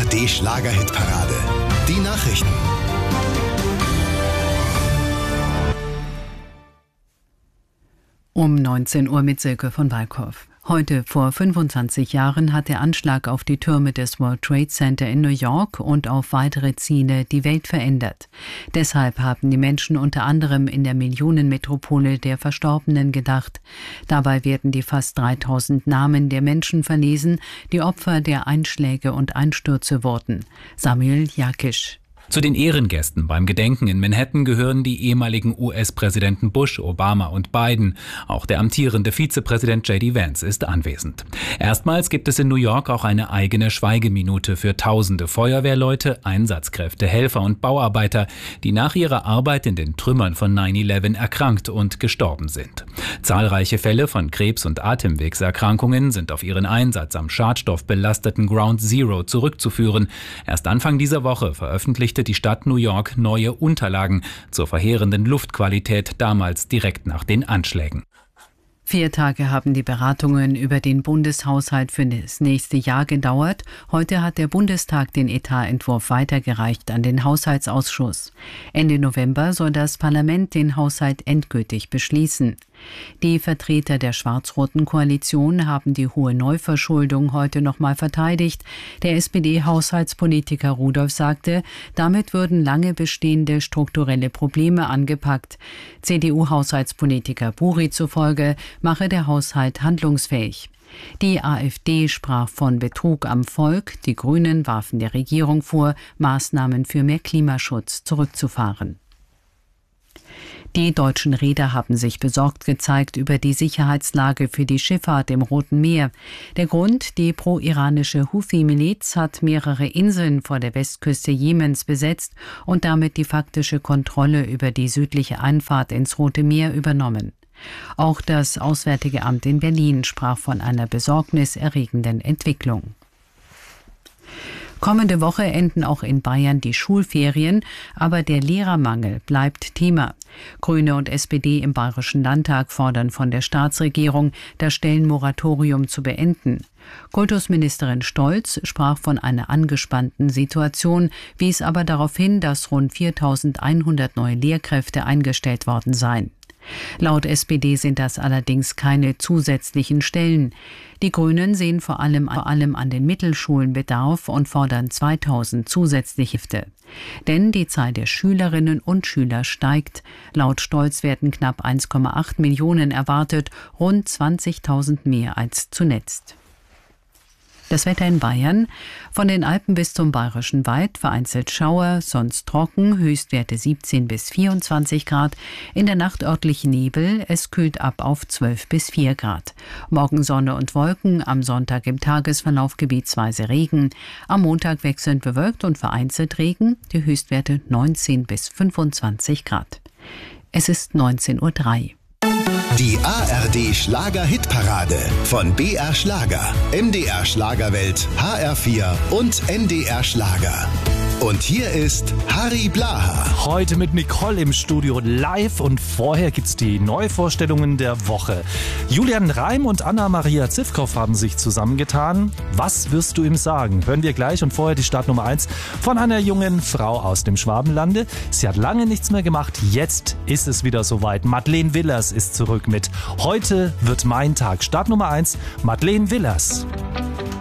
ARD Schlager-Hitparade. Die Nachrichten. Um 19 Uhr mit Silke von Walkhoff. Heute vor 25 Jahren hat der Anschlag auf die Türme des World Trade Center in New York und auf weitere Ziele die Welt verändert. Deshalb haben die Menschen unter anderem in der Millionenmetropole der Verstorbenen gedacht. Dabei werden die fast 3000 Namen der Menschen verlesen, die Opfer der Einschläge und Einstürze wurden. Samuel Jakisch. Zu den Ehrengästen beim Gedenken in Manhattan gehören die ehemaligen US-Präsidenten Bush, Obama und Biden. Auch der amtierende Vizepräsident J.D. Vance ist anwesend. Erstmals gibt es in New York auch eine eigene Schweigeminute für tausende Feuerwehrleute, Einsatzkräfte, Helfer und Bauarbeiter, die nach ihrer Arbeit in den Trümmern von 9/11 erkrankt und gestorben sind. Zahlreiche Fälle von Krebs- und Atemwegserkrankungen sind auf ihren Einsatz am schadstoffbelasteten Ground Zero zurückzuführen. Erst Anfang dieser Woche veröffentlichte die Stadt New York neue Unterlagen zur verheerenden Luftqualität damals direkt nach den Anschlägen. 4 Tage haben die Beratungen über den Bundeshaushalt für das nächste Jahr gedauert. Heute hat der Bundestag den Etatentwurf weitergereicht an den Haushaltsausschuss. Ende November soll das Parlament den Haushalt endgültig beschließen. Die Vertreter der schwarz-roten Koalition haben die hohe Neuverschuldung heute nochmal verteidigt. Der SPD-Haushaltspolitiker Rudolph sagte, damit würden lange bestehende strukturelle Probleme angepackt. CDU-Haushaltspolitiker Buri zufolge mache der Haushalt handlungsfähig. Die AfD sprach von Betrug am Volk. Die Grünen warfen der Regierung vor, Maßnahmen für mehr Klimaschutz zurückzufahren. Die deutschen Reeder haben sich besorgt gezeigt über die Sicherheitslage für die Schifffahrt im Roten Meer. Der Grund: die pro-iranische Houthi-Miliz hat mehrere Inseln vor der Westküste Jemens besetzt und damit die faktische Kontrolle über die südliche Einfahrt ins Rote Meer übernommen. Auch das Auswärtige Amt in Berlin sprach von einer besorgniserregenden Entwicklung. Kommende Woche enden auch in Bayern die Schulferien, aber der Lehrermangel bleibt Thema. Grüne und SPD im Bayerischen Landtag fordern von der Staatsregierung, das Stellenmoratorium zu beenden. Kultusministerin Stolz sprach von einer angespannten Situation, wies aber darauf hin, dass rund 4.100 neue Lehrkräfte eingestellt worden seien. Laut SPD sind das allerdings keine zusätzlichen Stellen. Die Grünen sehen vor allem an den Mittelschulen Bedarf und fordern 2000 zusätzliche Kräfte. Denn die Zahl der Schülerinnen und Schüler steigt. Laut Stolz werden knapp 1,8 Millionen erwartet, rund 20.000 mehr als zuletzt. Das Wetter in Bayern: von den Alpen bis zum Bayerischen Wald vereinzelt Schauer, sonst trocken, Höchstwerte 17 bis 24 Grad. In der Nacht örtlich Nebel, es kühlt ab auf 12 bis 4 Grad. Morgen Sonne und Wolken, am Sonntag im Tagesverlauf gebietsweise Regen. Am Montag wechselnd bewölkt und vereinzelt Regen, die Höchstwerte 19 bis 25 Grad. Es ist 19:03 Uhr. Die ARD Schlager-Hitparade von BR Schlager, MDR Schlagerwelt, HR4 und NDR Schlager. Und hier ist Harry Blaha. Heute mit Nicole im Studio live und vorher gibt's die Neuvorstellungen der Woche. Julian Reim und Anna-Maria Zivkow haben sich zusammengetan. Was wirst du ihm sagen? Hören wir gleich, und vorher die Startnummer 1 von einer jungen Frau aus dem Schwabenlande. Sie hat lange nichts mehr gemacht, jetzt ist es wieder soweit. Madeleine Willers ist zurück mit Heute wird mein Tag. Startnummer 1, Madeleine Willers.